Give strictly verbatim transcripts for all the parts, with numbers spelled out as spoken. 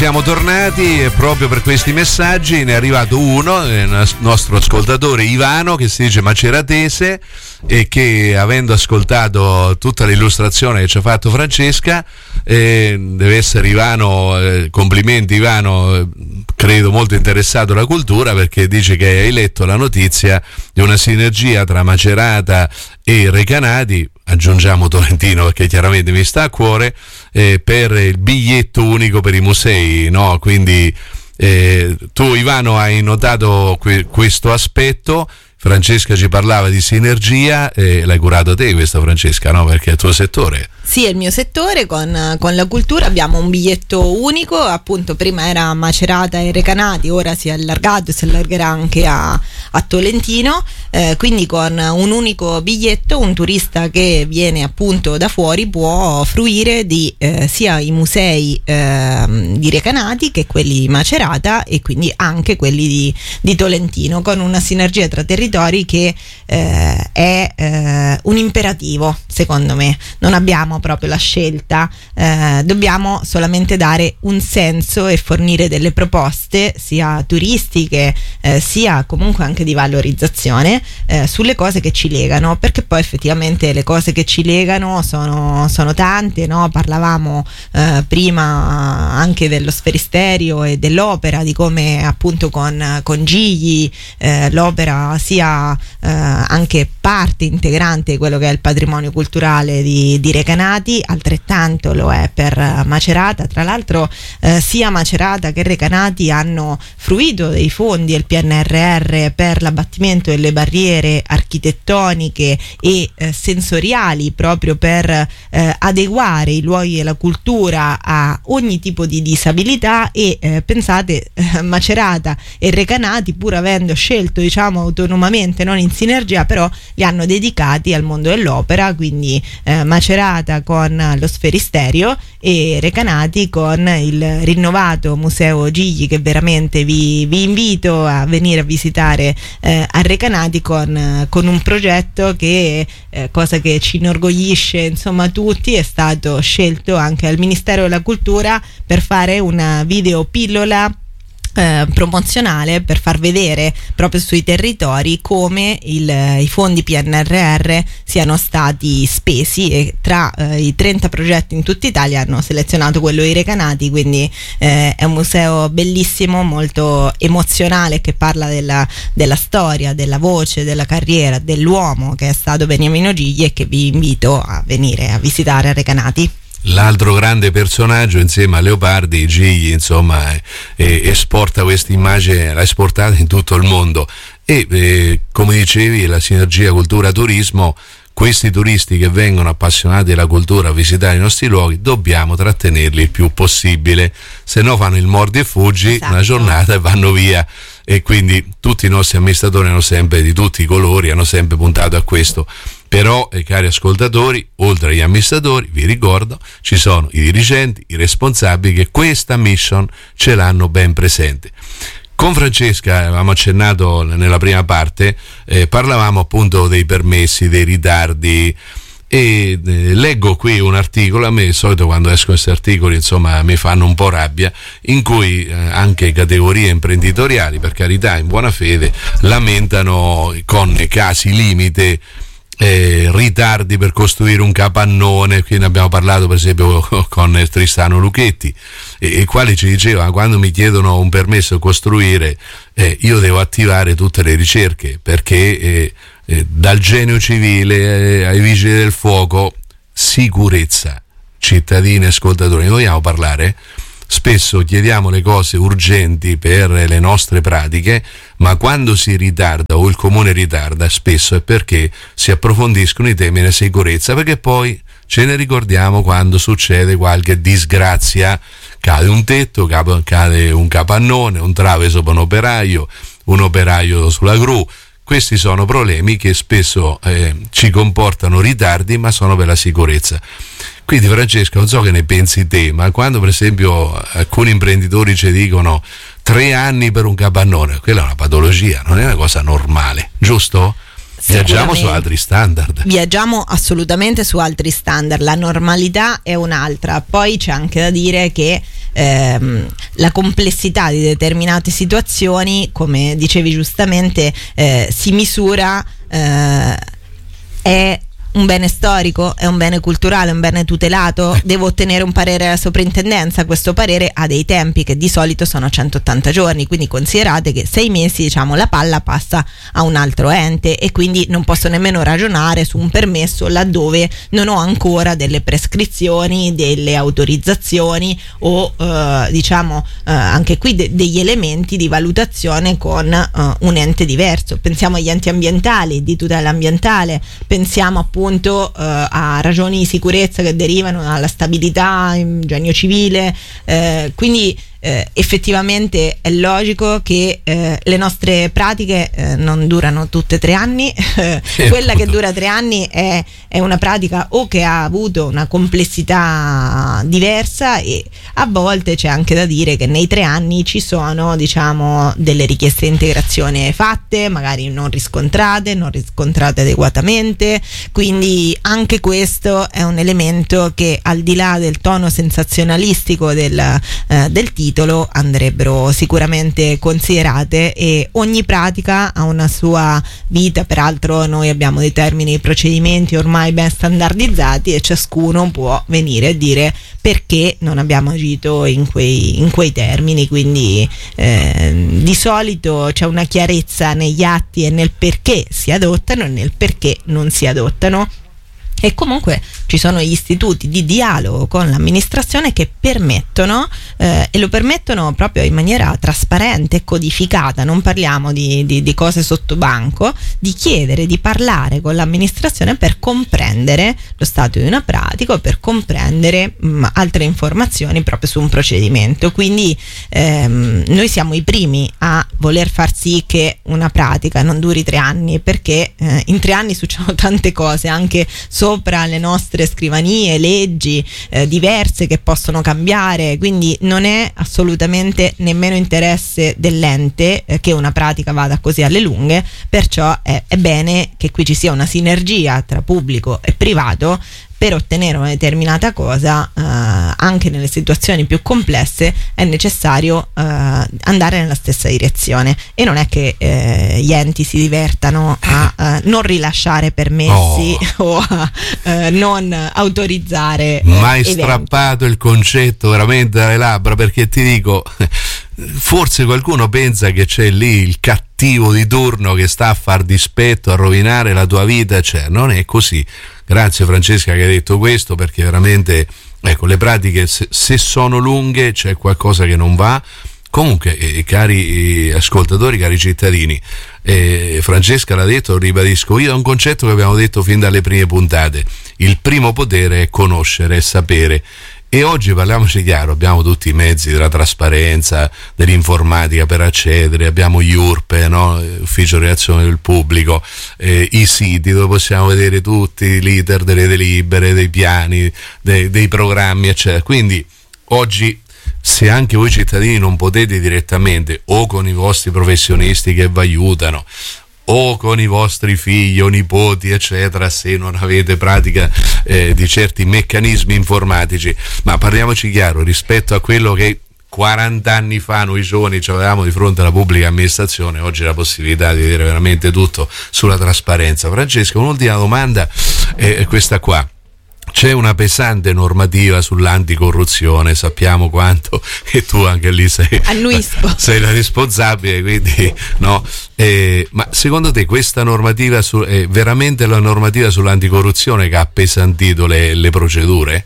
siamo tornati e proprio per questi messaggi ne è arrivato uno, il nostro ascoltatore Ivano, che si dice maceratese e che, avendo ascoltato tutta l'illustrazione che ci ha fatto Francesca, eh, deve essere Ivano, eh, complimenti Ivano, eh, credo molto interessato alla cultura, perché dice che hai letto la notizia di una sinergia tra Macerata e Recanati, aggiungiamo Tolentino perché chiaramente mi sta a cuore, eh, per il biglietto unico per i musei, no? Quindi eh, tu Ivano hai notato que- questo aspetto. Francesca ci parlava di sinergia e l'hai curato te questa, Francesca, no? Perché è il tuo settore. Sì, è il mio settore. Con, con la cultura abbiamo un biglietto unico, appunto prima era Macerata e Recanati, ora si è allargato e si allargherà anche a, a Tolentino, eh, quindi con un unico biglietto un turista che viene appunto da fuori può fruire di eh, sia i musei eh, di Recanati che quelli di Macerata e quindi anche quelli di, di Tolentino, con una sinergia tra territori che eh, è eh, un imperativo, secondo me. Non abbiamo proprio la scelta, eh, dobbiamo solamente dare un senso e fornire delle proposte sia turistiche eh, sia comunque anche di valorizzazione eh, sulle cose che ci legano, perché poi effettivamente le cose che ci legano sono, sono tante, no? Parlavamo eh, prima anche dello Sferisterio e dell'opera, di come appunto con, con Gigli eh, l'opera sia eh, anche parte integrante di quello che è il patrimonio culturale di, di Recanati, altrettanto lo è per Macerata. Tra l'altro eh, sia Macerata che Recanati hanno fruito dei fondi del P N R R per l'abbattimento delle barriere architettoniche e eh, sensoriali, proprio per eh, adeguare i luoghi della cultura a ogni tipo di disabilità e eh, pensate eh, Macerata e Recanati, pur avendo scelto diciamo autonomamente, non in sinergia, però li hanno dedicati al mondo dell'opera, quindi eh, Macerata con lo Sferisterio e Recanati con il rinnovato Museo Gigli, che veramente vi, vi invito a venire a visitare eh, a Recanati, con, con un progetto che, eh, cosa che ci inorgoglisce insomma tutti, è stato scelto anche al Ministero della Cultura per fare una video pillola Eh, promozionale per far vedere proprio sui territori come il, i fondi P N R R siano stati spesi, e tra eh, i trenta progetti in tutta Italia hanno selezionato quello di Recanati, quindi eh, è un museo bellissimo, molto emozionale, che parla della, della storia, della voce, della carriera dell'uomo che è stato Beniamino Gigli, e che vi invito a venire a visitare a Recanati. L'altro grande personaggio insieme a Leopardi, Gigli, insomma, eh, eh, esporta questa immagine, l'ha esportata in tutto il mondo e eh, come dicevi, la sinergia cultura-turismo, questi turisti che vengono appassionati della cultura a visitare i nostri luoghi dobbiamo trattenerli il più possibile, se no fanno il mordi e fuggi, esatto, una giornata e vanno via. E quindi tutti i nostri amministratori hanno sempre, di tutti i colori, hanno sempre puntato a questo. Però, eh, cari ascoltatori, oltre agli amministratori, vi ricordo, ci sono i dirigenti, i responsabili che questa mission ce l'hanno ben presente. Con Francesca, avevamo accennato nella prima parte, eh, parlavamo appunto dei permessi, dei ritardi, e eh, leggo qui un articolo, a me di solito quando escono questi articoli insomma mi fanno un po' rabbia, in cui eh, anche categorie imprenditoriali, per carità in buona fede, lamentano con casi limite Eh, ritardi per costruire un capannone. Qui ne abbiamo parlato per esempio con Tristano Lucchetti, e, il quale ci diceva: quando mi chiedono un permesso a costruire eh, io devo attivare tutte le ricerche, perché eh, eh, dal genio civile eh, ai vigili del fuoco, sicurezza. Cittadini e ascoltatori, noi vogliamo parlare? Spesso chiediamo le cose urgenti per le nostre pratiche, ma quando si ritarda o il comune ritarda, spesso è perché si approfondiscono i temi della sicurezza, perché poi ce ne ricordiamo quando succede qualche disgrazia, cade un tetto, cade un capannone, un trave sopra un operaio, un operaio sulla gru. Questi sono problemi che spesso eh, ci comportano ritardi, ma sono per la sicurezza. Quindi Francesco, non so che ne pensi te, ma quando per esempio alcuni imprenditori ci dicono tre anni per un capannone, quella è una patologia, non è una cosa normale, giusto? Viaggiamo su altri standard. Viaggiamo assolutamente su altri standard, la normalità è un'altra. Poi c'è anche da dire che ehm, la complessità di determinate situazioni, come dicevi giustamente, eh, si misura, eh, è un bene storico, è un bene culturale, un bene tutelato, devo ottenere un parere alla soprintendenza, questo parere ha dei tempi che di solito sono centottanta giorni, quindi considerate che sei mesi, diciamo, la palla passa a un altro ente e quindi non posso nemmeno ragionare su un permesso laddove non ho ancora delle prescrizioni, delle autorizzazioni o eh, diciamo eh, anche qui de- degli elementi di valutazione con eh, un ente diverso. Pensiamo agli enti ambientali, di tutela ambientale, pensiamo appunto appunto uh, a ragioni di sicurezza che derivano dalla stabilità in genio civile, eh, quindi eh, effettivamente è logico che eh, le nostre pratiche eh, non durano tutte tre anni. Quella che dura tre anni è, è una pratica o che ha avuto una complessità diversa, e a volte c'è anche da dire che nei tre anni ci sono, diciamo, delle richieste di integrazione fatte, magari non riscontrate, non riscontrate adeguatamente, quindi anche questo è un elemento che, al di là del tono sensazionalistico del, eh, del titolo, andrebbero sicuramente considerate, e ogni pratica ha una sua vita. Peraltro noi abbiamo dei termini e procedimenti ormai ben standardizzati e ciascuno può venire a dire perché non abbiamo agito in quei, in quei termini, quindi eh, di solito c'è una chiarezza negli atti e nel perché si adottano e nel perché non si adottano. E comunque ci sono gli istituti di dialogo con l'amministrazione che permettono, eh, e lo permettono proprio in maniera trasparente e codificata, non parliamo di, di, di cose sotto banco, di chiedere, di parlare con l'amministrazione per comprendere lo stato di una pratica o per comprendere mh, altre informazioni proprio su un procedimento. Quindi ehm, noi siamo i primi a voler far sì che una pratica non duri tre anni, perché eh, in tre anni succedono tante cose, anche sopra le nostre scrivanie, leggi eh, diverse che possono cambiare, quindi non è assolutamente nemmeno interesse dell'ente eh, che una pratica vada così alle lunghe, perciò è, è bene che qui ci sia una sinergia tra pubblico e privato per ottenere una determinata cosa. Eh, anche nelle situazioni più complesse è necessario eh, andare nella stessa direzione, e non è che eh, gli enti si divertano a eh, non rilasciare permessi oh. o a eh, non autorizzare. Mai eventi. Strappato il concetto veramente dalle labbra, perché ti dico, forse qualcuno pensa che c'è lì il cattivo di turno che sta a far dispetto, a rovinare la tua vita, cioè non è così. Grazie Francesca che hai detto questo, perché veramente, ecco, le pratiche se, se sono lunghe c'è qualcosa che non va. Comunque, eh, cari eh, ascoltatori, cari cittadini, eh, Francesca l'ha detto, lo ribadisco io, è un concetto che abbiamo detto fin dalle prime puntate: il primo potere è conoscere, è sapere. E oggi, parliamoci chiaro, abbiamo tutti i mezzi della trasparenza, dell'informatica per accedere, abbiamo gli U R P E, no? Ufficio Reazione del Pubblico, eh, i siti dove possiamo vedere tutti l'iter delle delibere, dei piani, dei, dei programmi, eccetera. Quindi oggi, se anche voi cittadini non potete direttamente, o con i vostri professionisti che vi aiutano, o con i vostri figli o nipoti, eccetera, se non avete pratica eh, di certi meccanismi informatici, ma parliamoci chiaro, rispetto a quello che quaranta anni fa noi giovani ci avevamo di fronte alla pubblica amministrazione, oggi la possibilità di vedere veramente tutto sulla trasparenza. Francesca, un'ultima domanda è questa qua. C'è una pesante normativa sull'anticorruzione, sappiamo quanto, e tu anche lì sei, sei la responsabile, quindi no. Eh, ma secondo te questa normativa su, è veramente la normativa sull'anticorruzione che ha appesantito le, le procedure?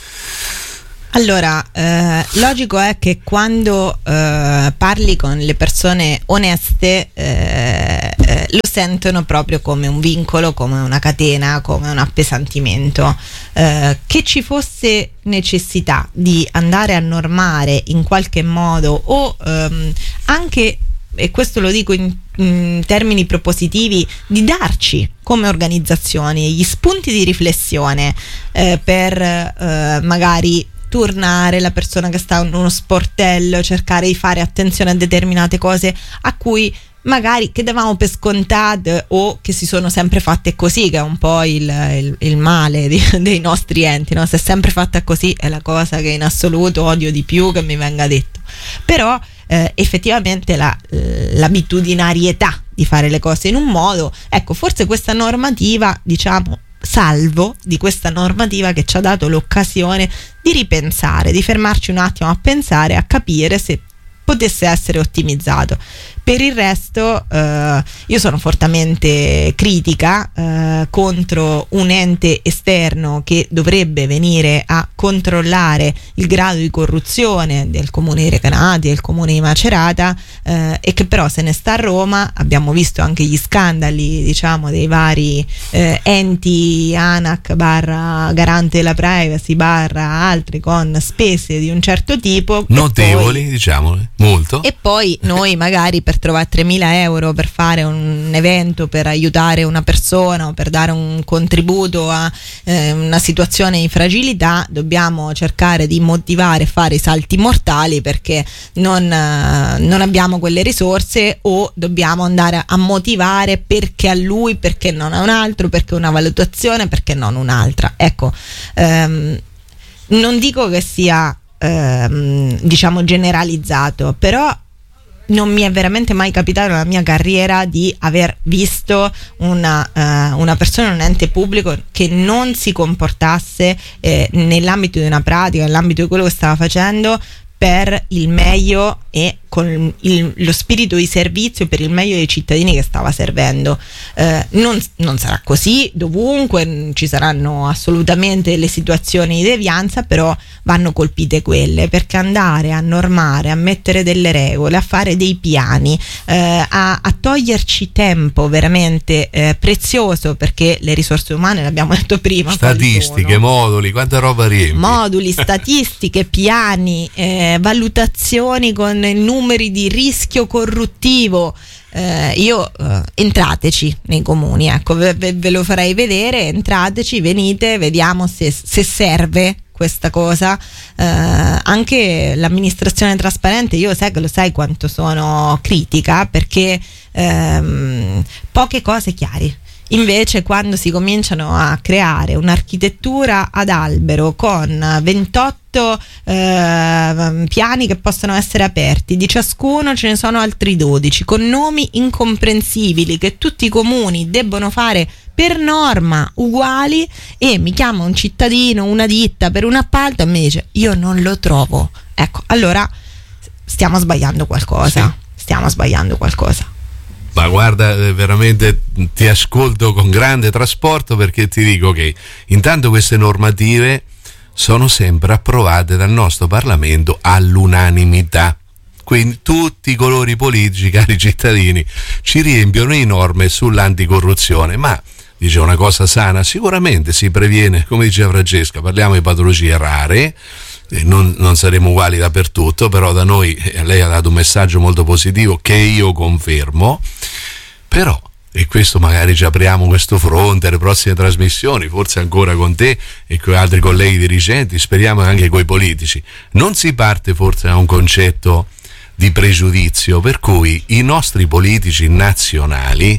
Allora, eh, logico è che quando eh, parli con le persone oneste eh, eh, lo sentono proprio come un vincolo, come una catena, come un appesantimento. Eh, che ci fosse necessità di andare a normare in qualche modo, o ehm, anche, e questo lo dico in, in termini propositivi, di darci come organizzazioni gli spunti di riflessione eh, per eh, magari turnare la persona che sta in uno sportello, cercare di fare attenzione a determinate cose a cui magari che davamo per scontate o che si sono sempre fatte così, che è un po' il, il, il male di, dei nostri enti, no? Se è sempre fatta così è la cosa che in assoluto odio di più che mi venga detto, però eh, effettivamente la, l'abitudinarietà di fare le cose in un modo, ecco, forse questa normativa, diciamo, salvo di questa normativa che ci ha dato l'occasione di ripensare, di fermarci un attimo a pensare, a capire se potesse essere ottimizzato. Per il resto eh, io sono fortemente critica eh, contro un ente esterno che dovrebbe venire a controllare il grado di corruzione del comune di Recanati e del comune di Macerata, eh, e che però se ne sta a Roma. Abbiamo visto anche gli scandali, diciamo, dei vari eh, enti ANAC barra garante della privacy barra altri con spese di un certo tipo notevoli, poi, diciamo, molto, e poi noi magari per trovare tremila euro per fare un evento, per aiutare una persona o per dare un contributo a eh, una situazione di fragilità, dobbiamo cercare di motivare e fare i salti mortali perché non, eh, non abbiamo quelle risorse, o dobbiamo andare a motivare perché a lui, perché non a un altro, perché una valutazione, perché non un'altra. Ecco, ehm, non dico che sia ehm, diciamo generalizzato, però non mi è veramente mai capitato nella mia carriera di aver visto una, uh, una persona, un ente pubblico che non si comportasse eh, nell'ambito di una pratica, nell'ambito di quello che stava facendo, per il meglio e con il, lo spirito di servizio per il meglio dei cittadini che stava servendo. Eh, non, non sarà così dovunque, ci saranno assolutamente le situazioni di devianza, però vanno colpite quelle, perché andare a normare, a mettere delle regole, a fare dei piani, eh, a, a toglierci tempo veramente eh, prezioso, perché le risorse umane, l'abbiamo detto prima, statistiche, moduli, quanta roba riempi, moduli, statistiche, piani, eh, valutazioni con numeri di rischio corruttivo. Eh, io eh, entrateci nei comuni, ecco, ve, ve lo farei vedere, entrateci, venite, vediamo se, se serve questa cosa. Eh, anche l'amministrazione trasparente, io sai che lo sai quanto sono critica, perché ehm, poche cose chiare. Invece quando si cominciano a creare un'architettura ad albero con ventotto eh, piani che possono essere aperti, di ciascuno ce ne sono altri dodici, con nomi incomprensibili che tutti i comuni debbono fare per norma uguali, e mi chiama un cittadino, una ditta per un appalto e mi dice io non lo trovo. Ecco, allora stiamo sbagliando qualcosa, sì. stiamo sbagliando qualcosa. Ma guarda, veramente ti ascolto con grande trasporto, perché ti dico che intanto queste normative sono sempre approvate dal nostro Parlamento all'unanimità. Quindi tutti i colori politici, cari cittadini, ci riempiono di norme sull'anticorruzione, ma dice una cosa sana, sicuramente si previene, come diceva Francesca, parliamo di patologie rare. Non, non saremo uguali dappertutto, però da noi eh, lei ha dato un messaggio molto positivo che io confermo. Però, e questo magari ci apriamo questo fronte alle prossime trasmissioni, forse ancora con te e con altri colleghi dirigenti, speriamo anche coi politici, non si parte forse da un concetto di pregiudizio per cui i nostri politici nazionali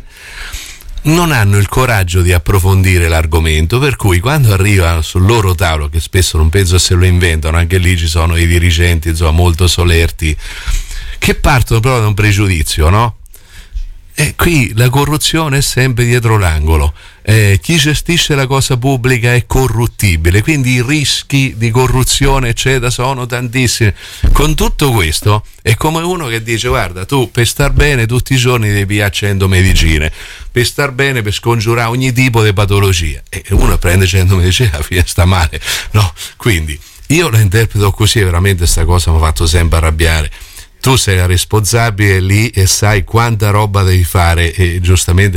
non hanno il coraggio di approfondire l'argomento, per cui quando arriva sul loro tavolo, che spesso non penso se lo inventano, anche lì ci sono i dirigenti insomma molto solerti che partono però da un pregiudizio, no? E qui la corruzione è sempre dietro l'angolo, eh, chi gestisce la cosa pubblica è corruttibile, quindi i rischi di corruzione eccetera sono tantissimi. Con tutto questo è come uno che dice guarda, tu per star bene tutti i giorni devi pigliare cento medicine, per star bene, per scongiurare ogni tipo di patologia, e uno prende cento medicine e alla fine sta male, no? Quindi io la interpreto così, veramente sta cosa mi ha fatto sempre arrabbiare. Tu sei la responsabile lì e sai quanta roba devi fare, e giustamente